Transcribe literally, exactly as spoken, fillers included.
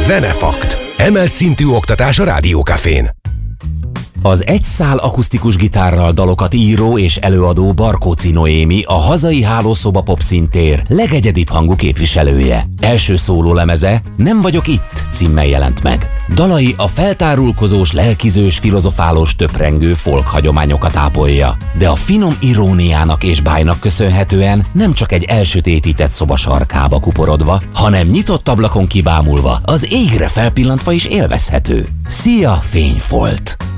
Zenefakt. Emelt szintű oktatás a Rádiókafén. Az egy szál akusztikus gitárral dalokat író és előadó Barkóczy Noémi a hazai hálószoba popszíntér legegyedibb hangú képviselője. Első szólólemeze Nem vagyok itt címmel jelent meg. Dalai a feltárulkozós, lelkizős, filozofálós, töprengő folk hagyományokat ápolja, de a finom iróniának és bájnak köszönhetően nem csak egy elsötétített szoba sarkába kuporodva, hanem nyitott ablakon kibámulva, az égre felpillantva is élvezhető. Szia, fényfolt!